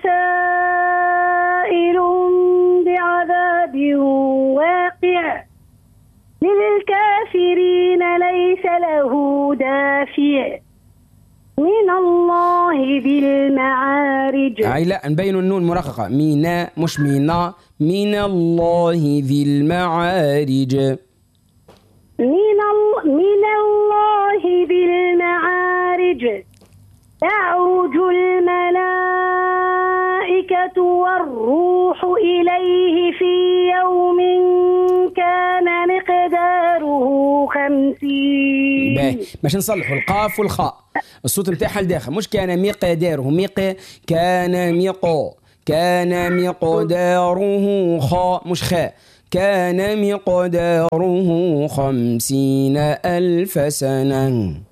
سائل بعذاب واقع للكافرين ليس له دافع من الله ذي المعارج. لا نبين النون مرققة، مينا مش مينا، من الله ذي المعارج، من الله ذي المعارج تعرج الملائكة والروح إليه في يوم كان مقداره 50. باش نصلحوا القاف والخاء الصوت نتاعها لداخل، مش كان مقداره كان مقداره خاء مش خاء، كان مقداره 50,000 سنة.